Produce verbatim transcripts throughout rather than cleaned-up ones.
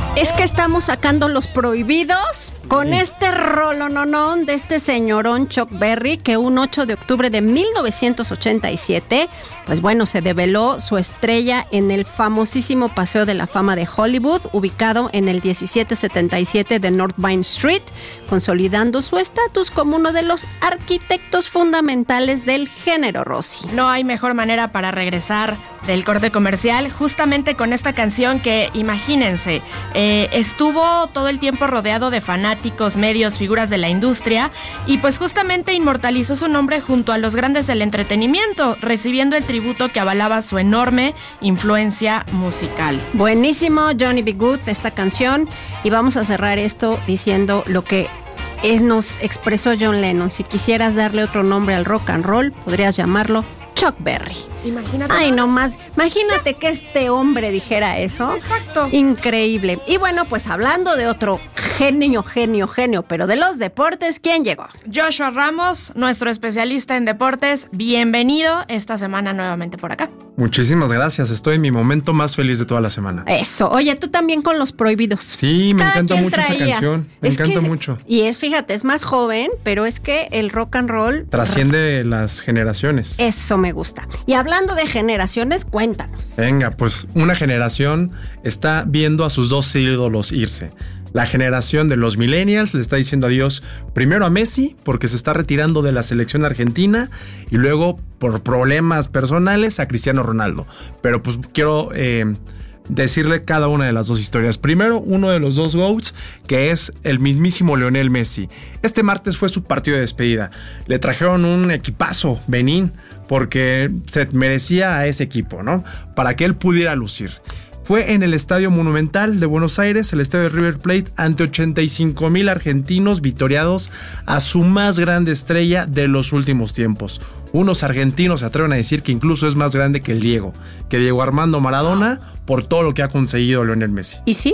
Es que estamos sacando los prohibidos con sí. este rolononón de este señorón Chuck Berry, que un ocho de octubre de mil novecientos ochenta y siete, pues bueno, se develó su estrella en el famosísimo Paseo de la Fama de Hollywood, ubicado en el diecisiete setenta y siete de North Vine Street, consolidando su estatus como uno de los arquitectos fundamentales del género, Rosy. No hay mejor manera para regresar del corte comercial, justamente con esta canción que, imagínense, eh, estuvo todo el tiempo rodeado de fanáticos, medios, figuras de la industria, y pues justamente inmortalizó su nombre junto a los grandes del entretenimiento, recibiendo el tributo que avalaba su enorme influencia musical. Buenísimo, Johnny B. Good, esta canción, y vamos a cerrar esto diciendo lo que es, nos expresó John Lennon: si quisieras darle otro nombre al rock and roll, podrías llamarlo Chuck Berry. Imagínate. Ay, no más. Imagínate que este hombre dijera eso. Exacto. Increíble. Y bueno, pues hablando de otro genio, genio, genio, pero de los deportes, ¿quién llegó? Joshua Ramos, nuestro especialista en deportes. Bienvenido esta semana nuevamente por acá. Muchísimas gracias. Estoy en mi momento más feliz de toda la semana. Eso. Oye, tú también con los prohibidos. Sí, me Cada encanta mucho traía. esa canción. Me es encanta que, mucho. Y es, fíjate, es más joven, pero es que el rock and roll trasciende las generaciones. Eso me gusta. Y hablando de generaciones, cuéntanos. Venga, pues una generación está viendo a sus dos ídolos irse. La generación de los millennials le está diciendo adiós primero a Messi, porque se está retirando de la selección argentina, y luego por problemas personales a Cristiano Ronaldo. Pero pues quiero eh, decirle cada una de las dos historias. Primero, uno de los dos GOATs, que es el mismísimo Lionel Messi. Este martes fue su partido de despedida. Le trajeron un equipazo, Benín, porque se merecía a ese equipo, ¿no? Para que él pudiera lucir. Fue en el Estadio Monumental de Buenos Aires, el estadio de River Plate, ante ochenta y cinco mil argentinos victoriados a su más grande estrella de los últimos tiempos. Unos argentinos se atreven a decir que incluso es más grande que el Diego, que Diego Armando Maradona, por todo lo que ha conseguido Lionel Messi. ¿Y sí?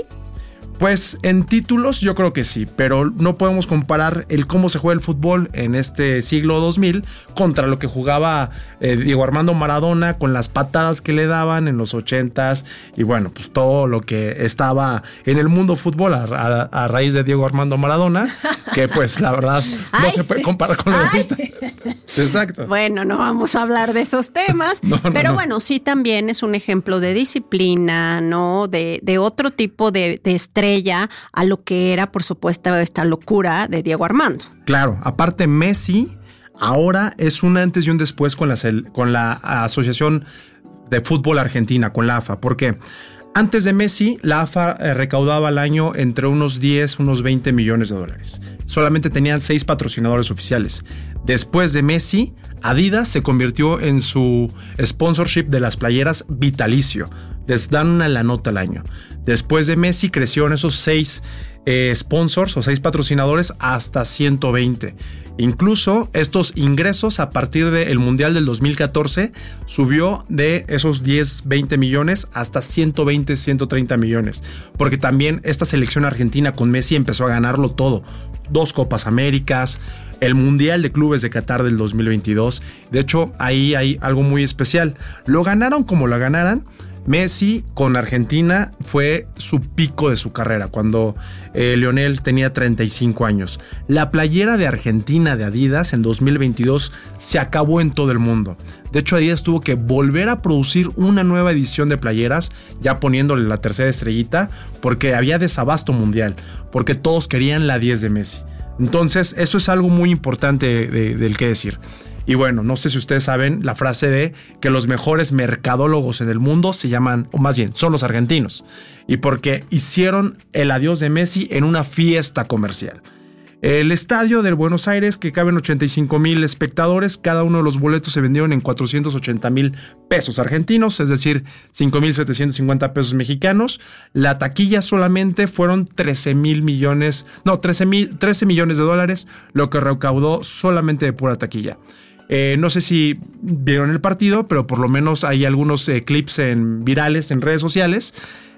Pues en títulos yo creo que sí, pero no podemos comparar el cómo se juega el fútbol en este siglo dos mil contra lo que jugaba eh, Diego Armando Maradona, con las patadas que le daban en los ochentas, y bueno, pues todo lo que estaba en el mundo fútbol a, a, a raíz de Diego Armando Maradona, que pues la verdad no Ay. se puede comparar con lo de ahorita. Exacto. Bueno, no vamos a hablar de esos temas, no, no, pero no. bueno, sí también es un ejemplo de disciplina, ¿no? De, de otro tipo de, de estrella a lo que era, por supuesto, esta locura de Diego Armando. Claro, aparte Messi ahora es un antes y un después con la, con la Asociación de Fútbol Argentina, con la A F A. ¿Por qué? Antes de Messi, la A F A eh, recaudaba al año entre unos diez, unos veinte millones de dólares. Solamente tenían seis patrocinadores oficiales. Después de Messi, Adidas se convirtió en su sponsorship de las playeras vitalicio. Les dan una la nota al año. Después de Messi crecieron esos seis eh, sponsors o seis patrocinadores hasta ciento veinte. Incluso estos ingresos a partir del Mundial del dos mil catorce subió de esos diez, veinte millones hasta ciento veinte, ciento treinta millones. Porque también esta selección argentina con Messi empezó a ganarlo todo. Dos Copas Américas, el Mundial de Clubes de Qatar del dos mil veintidós. De hecho, ahí hay algo muy especial. Lo ganaron como lo ganaran. Messi con Argentina fue su pico de su carrera, cuando eh, Lionel tenía treinta y cinco años. La playera de Argentina de Adidas en dos mil veintidós se acabó en todo el mundo. De hecho, Adidas tuvo que volver a producir una nueva edición de playeras, ya poniéndole la tercera estrellita, porque había desabasto mundial, porque todos querían la diez de Messi. Entonces, eso es algo muy importante de, de, del que decir. Y bueno, no sé si ustedes saben la frase de que los mejores mercadólogos en el mundo se llaman, o más bien, son los argentinos. Y porque hicieron el adiós de Messi en una fiesta comercial. El estadio del Buenos Aires, que caben ochenta y cinco mil espectadores, cada uno de los boletos se vendieron en cuatrocientos ochenta mil pesos argentinos, es decir, cinco mil setecientos cincuenta pesos mexicanos. La taquilla solamente fueron trece mil millones, no, trece millones de dólares, lo que recaudó solamente de pura taquilla. Eh, no sé si vieron el partido, pero por lo menos hay algunos eh, clips en, virales en redes sociales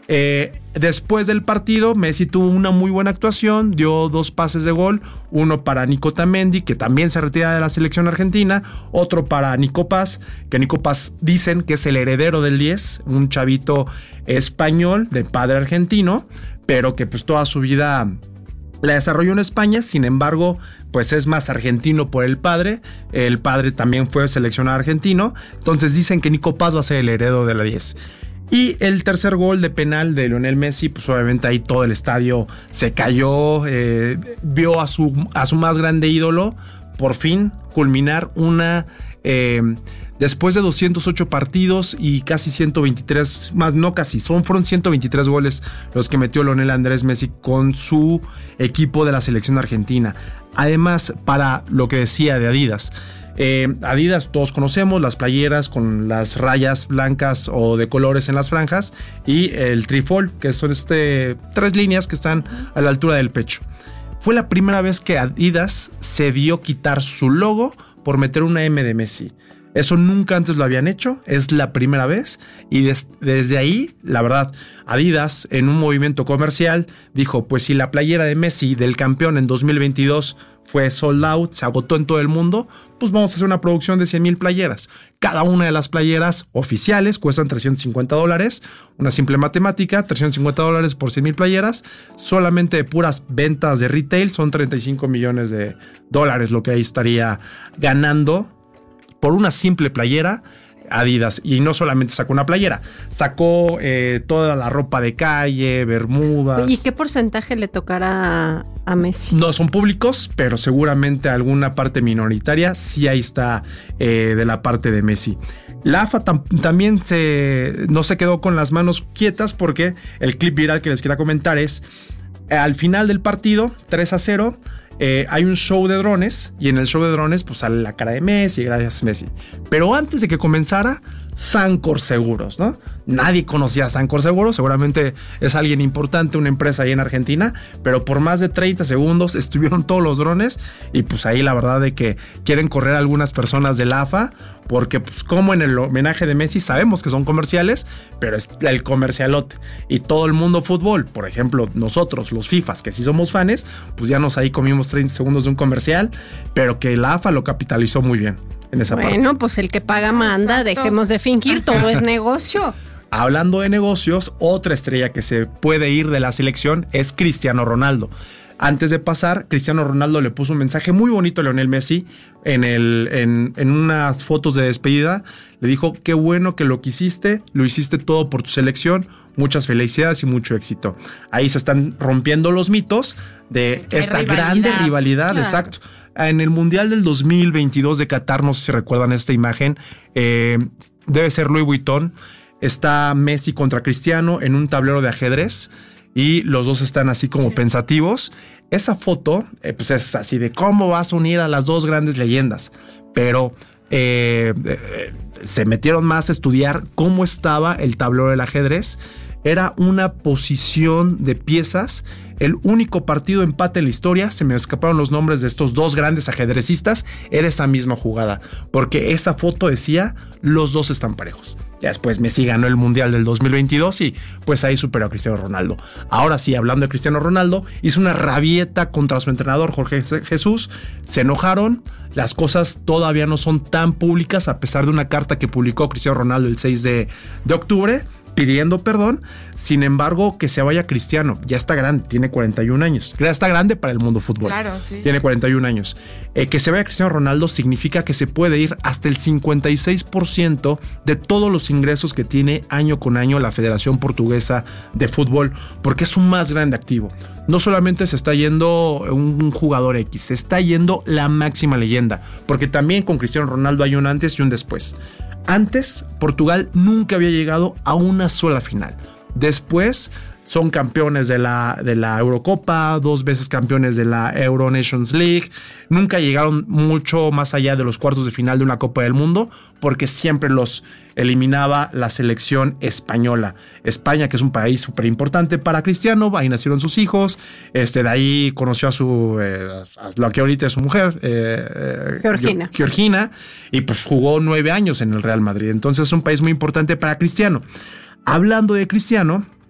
Eh, después del partido, Messi tuvo una muy buena actuación, dio dos pases de gol, uno para Nico Otamendi, que también se retira de la selección argentina, otro para Nico Paz, que Nico Paz dicen que es el heredero del diez, un chavito español de padre argentino, pero que pues toda su vida la desarrolló en España. Sin embargo, pues es más argentino por el padre. El padre también fue seleccionado argentino. Entonces dicen que Nico Paz va a ser el heredero de la diez. Y el tercer gol de penal de Lionel Messi, pues obviamente ahí todo el estadio se cayó, eh, vio a su, a su más grande ídolo por fin culminar una... Eh, después de doscientos ocho partidos y casi ciento veintitrés, más no casi, son, fueron ciento veintitrés goles los que metió Lionel Andrés Messi con su equipo de la selección argentina. Además, para lo que decía de Adidas, eh, Adidas todos conocemos, las playeras con las rayas blancas o de colores en las franjas y el trifold, que son este, tres líneas que están a la altura del pecho. Fue la primera vez que Adidas se vio quitar su logo por meter una M de Messi. Eso nunca antes lo habían hecho, es la primera vez y des, desde ahí, la verdad, Adidas en un movimiento comercial dijo, pues si la playera de Messi del campeón en dos mil veintidós fue sold out, se agotó en todo el mundo, pues vamos a hacer una producción de cien mil playeras. Cada una de las playeras oficiales cuestan trescientos cincuenta dólares, una simple matemática, trescientos cincuenta dólares por cien mil playeras, solamente de puras ventas de retail son treinta y cinco millones de dólares lo que ahí estaría ganando por una simple playera Adidas. Y no solamente sacó una playera, sacó eh, toda la ropa de calle, bermudas. ¿Y qué porcentaje le tocará a, a Messi? No son públicos, pero seguramente alguna parte minoritaria sí ahí está eh, de la parte de Messi. La A F A tam- también se, no se quedó con las manos quietas porque el clip viral que les quiero comentar es eh, al final del partido, tres a cero, Eh, hay un show de drones y en el show de drones pues sale la cara de Messi, gracias Messi. Pero antes de que comenzara, Sancor Seguros, ¿no? Nadie conocía a Sancor Seguros, seguramente es alguien importante, una empresa ahí en Argentina, pero por más de treinta segundos estuvieron todos los drones y pues ahí la verdad de que quieren correr a algunas personas de la A F A porque pues como en el homenaje de Messi sabemos que son comerciales, pero es el comercialote y todo el mundo fútbol, por ejemplo nosotros los FIFAs que sí somos fans, pues ya nos ahí comimos treinta segundos de un comercial, pero que la A F A lo capitalizó muy bien en esa bueno, parte. Bueno, pues el que paga manda, exacto. Dejemos de fingir, todo es negocio. Hablando de negocios, otra estrella que se puede ir de la selección es Cristiano Ronaldo. Antes de pasar, Cristiano Ronaldo le puso un mensaje muy bonito a Lionel Messi en, el, en, en unas fotos de despedida. Le dijo, qué bueno que lo quisiste, lo hiciste todo por tu selección, muchas felicidades y mucho éxito. Ahí se están rompiendo los mitos de esta rivalidad, grande rivalidad, claro. Exacto. En el Mundial del dos mil veintidós de Qatar, no sé si recuerdan esta imagen, eh, debe ser Louis Vuitton, está Messi contra Cristiano en un tablero de ajedrez y los dos están así como sí. pensativos. Esa foto eh, pues es así de cómo vas a unir a las dos grandes leyendas, pero eh, eh, se metieron más a estudiar cómo estaba el tablero del ajedrez. Era una posición de piezas, el único partido empate en la historia, se me escaparon los nombres de estos dos grandes ajedrecistas, era esa misma jugada, porque esa foto decía, los dos están parejos. Ya después Messi ganó el Mundial del dos mil veintidós y pues ahí superó a Cristiano Ronaldo. Ahora sí, hablando de Cristiano Ronaldo, hizo una rabieta contra su entrenador Jorge Jesús, se enojaron, las cosas todavía no son tan públicas a pesar de una carta que publicó Cristiano Ronaldo el seis de octubre, pidiendo perdón. Sin embargo, que se vaya Cristiano, ya está grande, tiene cuarenta y un años, ya está grande para el mundo fútbol. Claro, sí. Tiene cuarenta y un años. Eh, que se vaya Cristiano Ronaldo significa que se puede ir hasta el cincuenta y seis por ciento de todos los ingresos que tiene año con año la Federación Portuguesa de Fútbol, porque es un más grande activo. No solamente se está yendo un jugador X, se está yendo la máxima leyenda, porque también con Cristiano Ronaldo hay un antes y un después. Antes, Portugal nunca había llegado a una sola final. Después, son campeones de la, de la Eurocopa, dos veces campeones de la Euro Nations League. Nunca llegaron mucho más allá de los cuartos de final de una Copa del Mundo, porque siempre los eliminaba la selección española. España, que es un país súper importante para Cristiano, ahí nacieron sus hijos, este, de ahí conoció a su, eh, a lo que ahorita es su mujer, eh, Georgina. Georgina, y pues jugó nueve años en el Real Madrid. Entonces es un país muy importante para Cristiano. Hablando de Cristiano,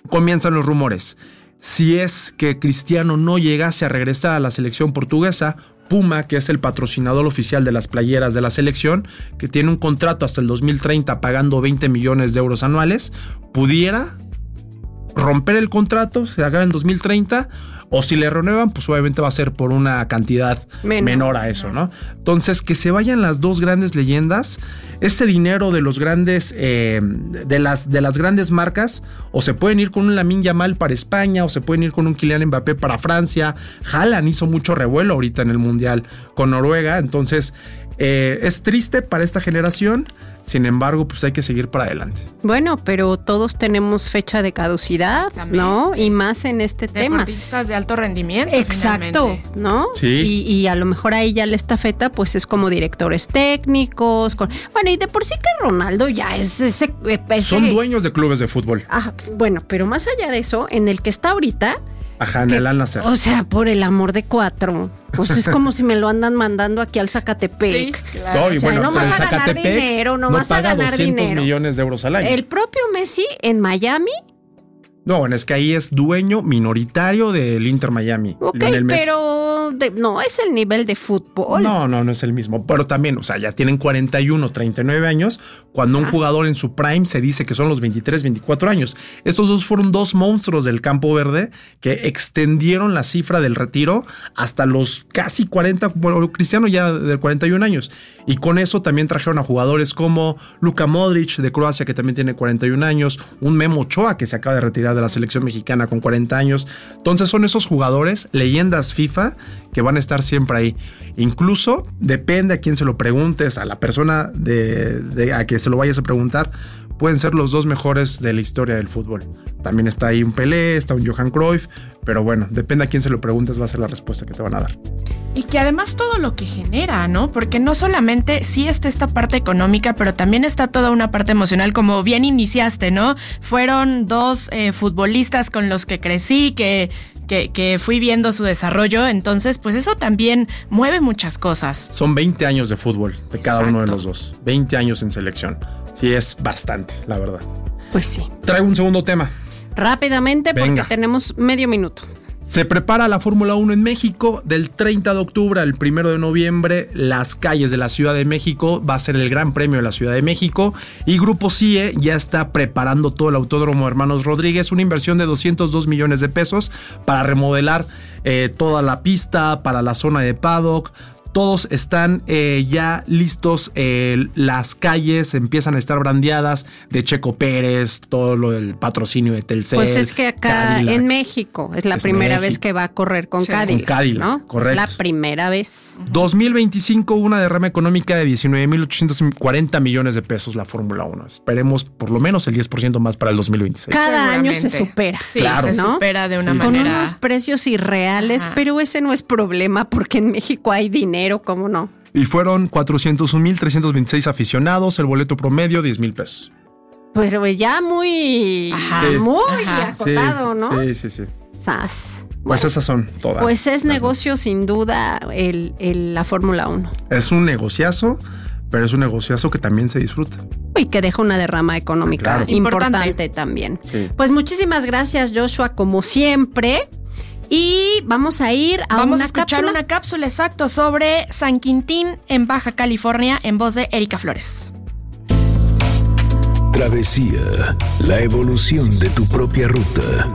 comienzan los rumores. Si es que Cristiano no llegase a regresar a la selección portuguesa, Puma, que es el patrocinador oficial de las playeras de la selección, que tiene un contrato hasta el dos mil treinta pagando veinte millones de euros anuales, pudiera romper el contrato, se acaba en dos mil treinta, o si le renuevan, pues obviamente va a ser por una cantidad menor, menor a eso, ¿no? Entonces, que se vayan las dos grandes leyendas, este dinero de los grandes, eh, de las, de las grandes marcas, o se pueden ir con un Lamine Yamal para España, o se pueden ir con un Kylian Mbappé para Francia. Haaland hizo mucho revuelo ahorita en el Mundial con Noruega, entonces eh, es triste para esta generación. Sin embargo, pues hay que seguir para adelante. Bueno, pero todos tenemos fecha de caducidad, ¿no? Y más en este tema. Deportistas de alto rendimiento. Exacto, finalmente. ¿No? Sí. Y, y a lo mejor ahí ya la estafeta, pues es como directores técnicos. Con, bueno, y de por sí que Ronaldo ya es ese... ese Son dueños de clubes de fútbol. Ah, bueno, pero más allá de eso, en el que está ahorita... Ajá, en que, el Al Nassr. O sea, por el amor de cuatro. Pues es como si me lo andan mandando aquí al Zacatepec. Sí, claro. No, y o sea, bueno, no vas a ganar dinero, no vas a ganar dinero. Millones de euros al año. El propio Messi en Miami. No, bueno, es que ahí es dueño minoritario del Inter Miami. Ok, pero de, no es el nivel de fútbol. No, no, no es el mismo. Pero también, o sea, ya tienen cuarenta y uno, treinta y nueve años, cuando un ah. jugador en su prime se dice que son los veintitrés, veinticuatro años. Estos dos fueron dos monstruos del campo verde que extendieron la cifra del retiro hasta los casi cuarenta, bueno, Cristiano ya de cuarenta y un años. Y con eso también trajeron a jugadores como Luka Modric de Croacia, que también tiene cuarenta y un años, un Memo Ochoa que se acaba de retirar de la selección mexicana con cuarenta años. Entonces son esos jugadores, leyendas FIFA, que van a estar siempre ahí. Incluso depende a quién se lo preguntes, a la persona de, de, a que se lo vayas a preguntar, pueden ser los dos mejores de la historia del fútbol. También está ahí un Pelé, está un Johan Cruyff, pero bueno, depende a quién se lo preguntes, va a ser la respuesta que te van a dar. Y que además todo lo que genera, ¿no? Porque no solamente sí está esta parte económica, pero también está toda una parte emocional, como bien iniciaste, ¿no? Fueron dos eh, futbolistas con los que crecí, que, que, que fui viendo su desarrollo, entonces pues eso también mueve muchas cosas. Son veinte años de fútbol de cada Exacto. uno de los dos, veinte años en selección. Sí, es bastante, la verdad. Pues sí. Traigo un segundo tema. Rápidamente, Venga. porque tenemos medio minuto. Se prepara la Fórmula uno en México del treinta de octubre al primero de noviembre. Las calles de la Ciudad de México va a ser el Gran Premio de la Ciudad de México. Y Grupo C I E ya está preparando todo el Autódromo Hermanos Rodríguez, una inversión de doscientos dos millones de pesos para remodelar eh, toda la pista, para la zona de paddock. Todos están eh, ya listos, eh, las calles empiezan a estar brandeadas de Checo Pérez, todo lo del patrocinio de Telcel. Pues es que acá Cadillac. En México es la es primera México. vez que va a correr con sí. Cadillac. Con Cadillac, ¿no? correcto. La primera vez. dos mil veinticinco, una derrama económica de diecinueve mil ochocientos cuarenta millones de pesos la Fórmula uno. Esperemos por lo menos el diez por ciento más para el dos mil veintiséis. Cada año se supera. Sí, claro. Se ¿no? supera de una sí. manera. Con unos precios irreales, Ajá. pero ese no es problema porque en México hay dinero. ¿Cómo no? Y fueron cuatrocientos un mil trescientos veintiséis aficionados, el boleto promedio diez mil pesos. Pero ya muy, Ajá. Sí. muy Ajá. acotado, sí, ¿no? Sí, sí, sí. Sas. Pues bueno, esas son todas. Pues es negocio noches. Sin duda el, el, la Fórmula uno. Es un negociazo, pero es un negociazo que también se disfruta. Y que deja una derrama económica claro. importante, importante también. Sí. Pues muchísimas gracias, Joshua, como siempre. Y vamos a ir a vamos una a escuchar cápsula. una cápsula exacto sobre San Quintín en Baja California en voz de Erika Flores. Travesía, la evolución de tu propia ruta.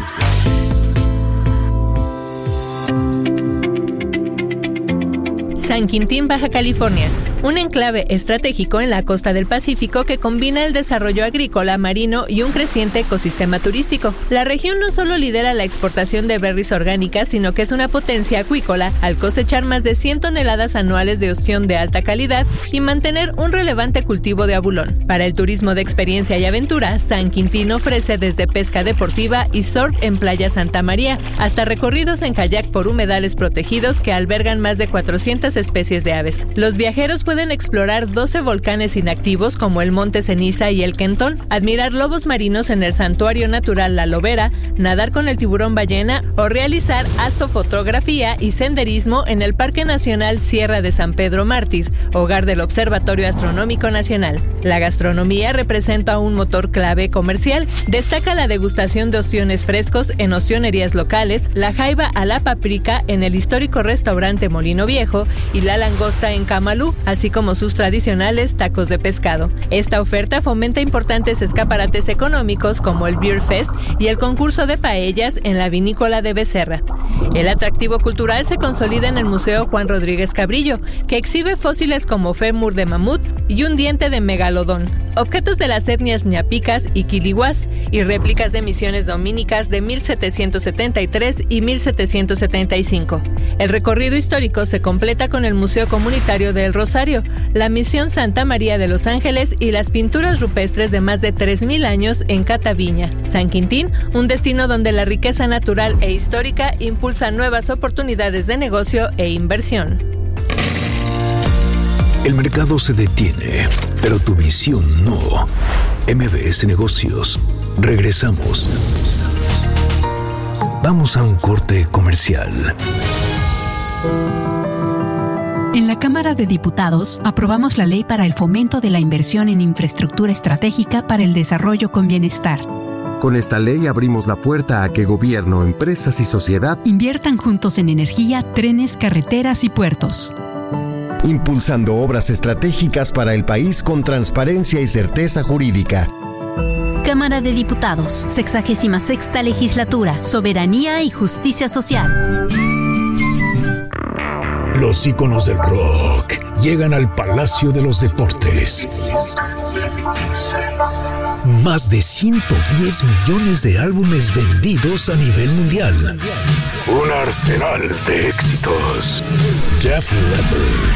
San Quintín, Baja California, un enclave estratégico en la costa del Pacífico que combina el desarrollo agrícola, marino y un creciente ecosistema turístico. La región no solo lidera la exportación de berries orgánicas, sino que es una potencia acuícola al cosechar más de cien toneladas anuales de ostión de alta calidad y mantener un relevante cultivo de abulón. Para el turismo de experiencia y aventura, San Quintín ofrece desde pesca deportiva y surf en Playa Santa María, hasta recorridos en kayak por humedales protegidos que albergan más de cuatrocientas especies de aves. Los viajeros pueden explorar doce volcanes inactivos como el Monte Ceniza y el Quentón, admirar lobos marinos en el Santuario Natural La Lobera, nadar con el tiburón ballena o realizar astrofotografía y senderismo en el Parque Nacional Sierra de San Pedro Mártir, hogar del Observatorio Astronómico Nacional. La gastronomía representa un motor clave comercial. Destaca la degustación de ostiones frescos en ostionerías locales, la jaiba a la paprika en el histórico restaurante Molino Viejo y la langosta en Camalú, así como sus tradicionales tacos de pescado. Esta oferta fomenta importantes escaparates económicos como el Beer Fest y el concurso de paellas en la vinícola de Becerra. El atractivo cultural se consolida en el Museo Juan Rodríguez Cabrillo, que exhibe fósiles como fémur de mamut y un diente de megalodón, objetos de las etnias ñapicas y quilihuás y réplicas de misiones dominicas de mil setecientos setenta y tres y mil setecientos setenta y cinco. El recorrido histórico se completa con el Museo Comunitario de El Rosario, la Misión Santa María de los Ángeles y las pinturas rupestres de más de tres mil años en Cataviña. San Quintín, un destino donde la riqueza natural e histórica impulsa nuevas oportunidades de negocio e inversión. El mercado se detiene, pero tu visión no. M B S Negocios. Regresamos. Vamos a un corte comercial. En la Cámara de Diputados aprobamos la ley para el fomento de la inversión en infraestructura estratégica para el desarrollo con bienestar. Con esta ley abrimos la puerta a que gobierno, empresas y sociedad inviertan juntos en energía, trenes, carreteras y puertos. Impulsando obras estratégicas para el país con transparencia y certeza jurídica. Cámara de Diputados, sexagésima sexta legislatura, soberanía y justicia social. Los íconos del rock llegan al Palacio de los Deportes. Más de ciento diez millones de álbumes vendidos a nivel mundial. Un arsenal de éxitos. Def Leppard,